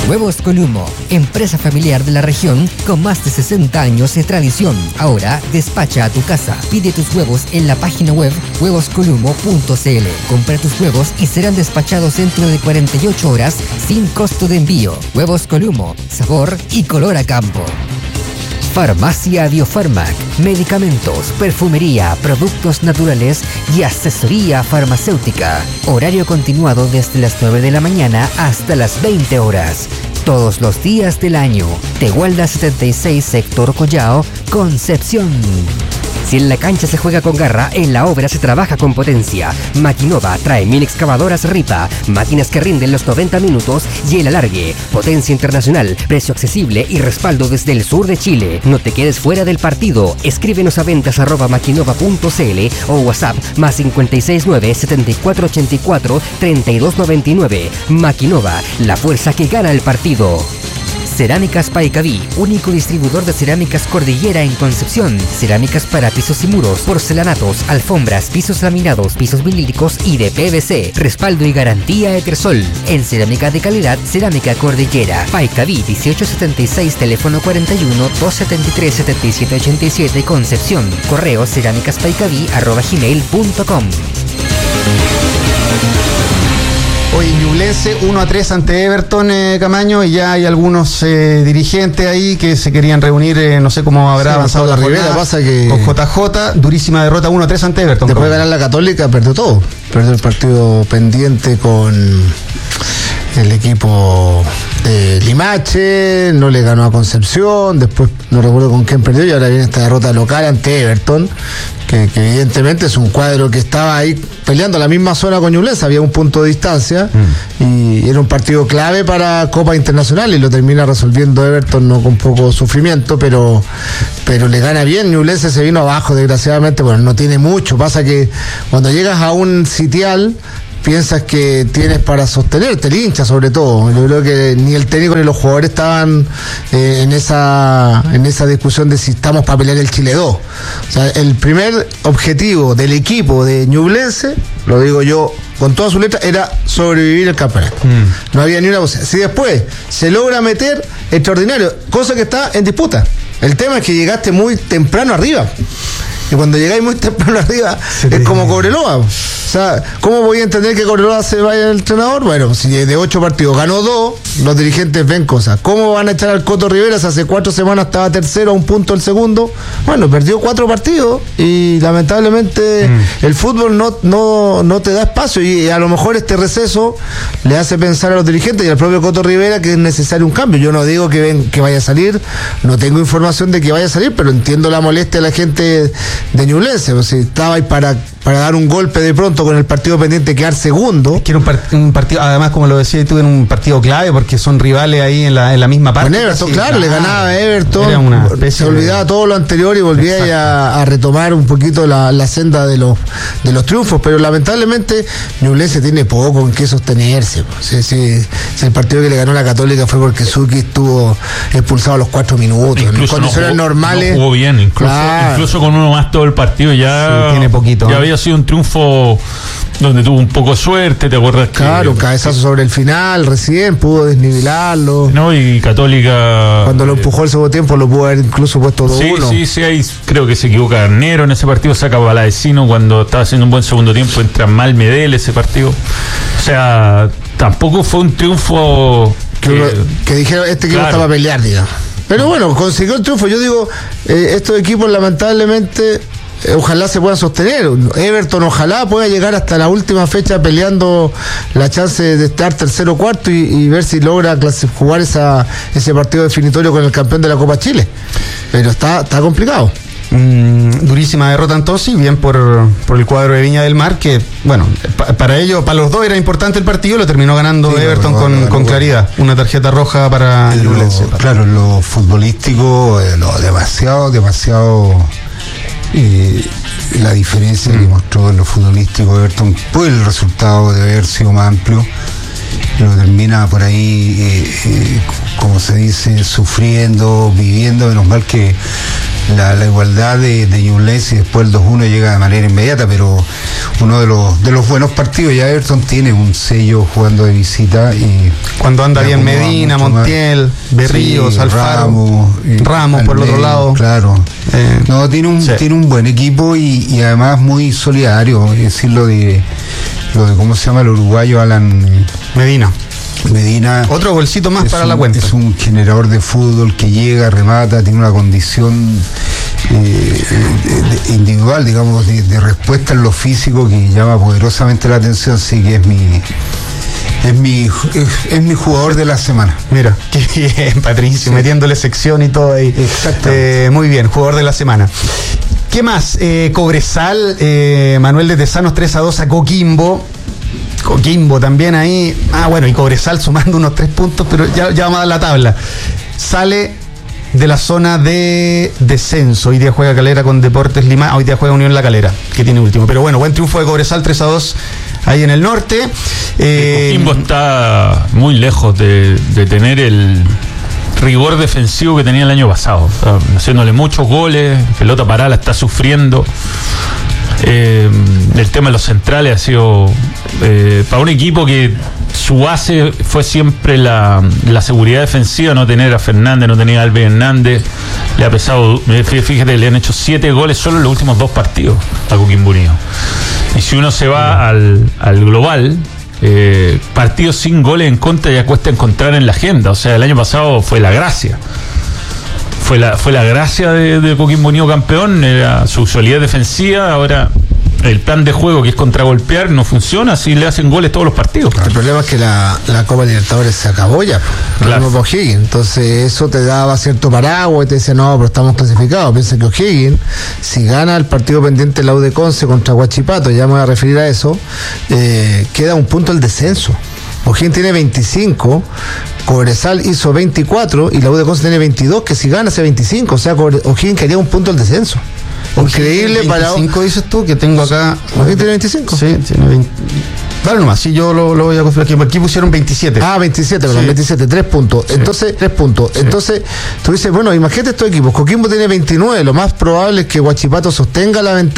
Huevos Columo, empresa familiar de la región con más de 60 años de tradición. Ahora despacha a tu casa. Pide tus huevos en la página web huevoscolumo.cl. Compra tus huevos y serán despachados dentro de 48 horas sin costo de envío. Huevos Columo, sabor y color a campo. Farmacia Biofarmac, medicamentos, perfumería, productos naturales y asesoría farmacéutica. Horario continuado desde las 9 de la mañana hasta las 20 horas. Todos los días del año. Tehuelda 76, sector Collao, Concepción. Si en la cancha se juega con garra, en la obra se trabaja con potencia. Maquinova trae 1000 excavadoras Ripa, máquinas que rinden los 90 minutos y el alargue. Potencia internacional, precio accesible y respaldo desde el sur de Chile. No te quedes fuera del partido. Escríbenos a ventas@maquinova.cl o WhatsApp +569 7484 3299. Maquinova, la fuerza que gana el partido. Cerámicas Paicaví, único distribuidor de cerámicas Cordillera en Concepción. Cerámicas para pisos y muros, porcelanatos, alfombras, pisos laminados, pisos vinílicos y de PVC. Respaldo y garantía Etersol. En cerámica de calidad, Cerámica Cordillera. Paicaví 1876, teléfono 41 273 7787, Concepción. Correo cerámicaspaicaví@gmail.com. Hoy Ñublense 1-3 ante Everton, Camaño, y ya hay algunos dirigentes ahí que se querían reunir, no sé cómo habrá avanzado la Rivera, pasa que con JJ, durísima derrota 1-3 ante Everton. Después de ganar la Católica, perdió todo, perdió el partido pendiente con el equipo de Limache, no le ganó a Concepción, después no recuerdo con quién perdió y ahora viene esta derrota local ante Everton, que evidentemente es un cuadro que estaba ahí peleando la misma zona con Ñublense, había un punto de distancia y era un partido clave para Copa Internacional y lo termina resolviendo Everton, no con poco sufrimiento, pero le gana bien. Ñublense se vino abajo desgraciadamente, bueno, no tiene mucho, pasa que cuando llegas a un sitial piensas que tienes para sostenerte, el hincha sobre todo. Yo creo que ni el técnico ni los jugadores estaban en esa discusión de si estamos para pelear el Chile 2. O sea, el primer objetivo del equipo de Ñublense, lo digo yo con toda su letra, era sobrevivir el campeonato. No había ni una cosa. Si después se logra meter, extraordinario, cosa que está en disputa. El tema es que llegaste muy temprano arriba. Y cuando llegáis muy temprano arriba, es como Cobreloa. O sea, ¿cómo voy a entender que Cobreloa se vaya el entrenador? Bueno, si de 8 partidos ganó 2, los dirigentes ven cosas. ¿Cómo van a echar al Coto Rivera? Si hace 4 semanas estaba tercero, a un punto el segundo. Bueno, perdió 4 partidos y lamentablemente el fútbol no te da espacio y a lo mejor este receso le hace pensar a los dirigentes y al propio Coto Rivera que es necesario un cambio. Yo no digo que vaya a salir, no tengo información de que vaya a salir, pero entiendo la molestia de la gente de Ñublense, pues si estaba ahí para dar un golpe de pronto con el partido pendiente, quedar segundo. Que era un partido, además, como lo decía tú, en un partido clave porque son rivales ahí en la misma parte. Con Everton, claro, le ganaba a Everton, se olvidaba todo lo anterior y volvía a retomar un poquito la senda de los triunfos, pero lamentablemente Ñublense tiene poco en qué sostenerse. Si el partido que le ganó la Católica fue porque Suki estuvo expulsado a los 4 minutos. Incluso en condiciones normales. No jugó bien, incluso con uno más todo el partido ya sí, tiene poquito. Ya había sido un triunfo donde tuvo un poco de suerte, ¿te acuerdas? Claro, un cabezazo sobre el final, recién pudo desnivelarlo. No, y Católica... Cuando lo empujó el segundo tiempo lo pudo haber incluso puesto 2-1. Sí, ahí creo que se equivoca Garnero en ese partido, saca Palavecino cuando estaba haciendo un buen segundo tiempo, entra mal Medel ese partido. O sea, tampoco fue un triunfo... Que dijeron, este equipo está para pelear, digamos. Pero bueno, consiguió el triunfo. Yo digo, estos equipos lamentablemente... ojalá se puedan sostener. Everton ojalá pueda llegar hasta la última fecha peleando la chance de estar tercero o cuarto y ver si logra jugar ese partido definitorio con el campeón de la Copa Chile. Pero está complicado. Durísima derrota entonces, bien por el cuadro de Viña del Mar, que bueno, para los dos era importante el partido, lo terminó ganando sí, Everton con claridad, una tarjeta roja para Ñublense. Claro, lo futbolístico, demasiado la diferencia que mostró en lo futbolístico Everton, pues el resultado debe haber sido más amplio, pero termina por ahí como se dice, sufriendo, viviendo. Menos mal que la igualdad de Ñublense y después el 2-1 llega de manera inmediata, pero uno de los buenos partidos. Ya Everton tiene un sello jugando de visita y cuando anda bien Medina, Montiel, Berríos, sí, Alfaro, Ramos por el otro lado. Claro. No, tiene un buen equipo y además muy solidario. Es decir, lo de ¿cómo se llama el uruguayo? Alan Medina. Otro golcito más para la cuenta. Es un generador de fútbol que llega, remata, tiene una condición individual, digamos, de respuesta en lo físico que llama poderosamente la atención. Sí, que es mi jugador de la semana. Mira, qué bien, Patricio, metiéndole sección y todo ahí. Exactamente. Muy bien, jugador de la semana. ¿Qué más? Cobresal, Manuel de Tesanos 3-2 a Coquimbo también ahí. Bueno, y Cobresal sumando unos 3 puntos, pero ya vamos a dar la tabla. Sale de la zona de descenso. Hoy día juega Calera con Deportes Lima. Hoy día juega Unión La Calera, que tiene último. Pero bueno, buen triunfo de Cobresal 3-2 ahí en el norte. Coquimbo está muy lejos de tener el rigor defensivo que tenía el año pasado. Está haciéndole muchos goles, pelota parada la está sufriendo. El tema de los centrales ha sido para un equipo que su base fue siempre la seguridad defensiva, no tener a Fernández, no tener a Alves Hernández, le ha pesado. Fíjate, le han hecho 7 goles solo en los últimos 2 partidos a Coquimbo Unido. Y si uno se va al global, partidos sin goles en contra ya cuesta encontrar en la agenda. O sea, el año pasado fue la gracia. Fue la gracia de Coquimbo Unido campeón, era su solidez defensiva. Ahora el plan de juego, que es contragolpear, no funciona si le hacen goles todos los partidos. El problema es que la Copa Libertadores se acabó ya, claro. Por O'Higgins. Entonces eso te daba cierto paraguas y te decía, no, pero estamos clasificados. Piensa que O'Higgins, si gana el partido pendiente la U de Conce contra Huachipato, ya me voy a referir a eso, queda un punto el descenso. O'Higgins tiene 25, Cobresal hizo 24 y la U de Conce tiene 22, que si gana hace 25, o sea, O'Higgins quedaría un punto el descenso. Increíble 25 para... 25 dices tú, que tengo acá... ¿O'Higgins tiene 25? Sí, tiene 20... Dale nomás, sí, yo lo voy a construir aquí pusieron 27. 27, perdón, sí. 27, 3 puntos. Sí. Entonces, 3 puntos. Sí. Entonces, tú dices, bueno, imagínate estos equipos. Coquimbo tiene 29, lo más probable es que Huachipato sostenga la ventaja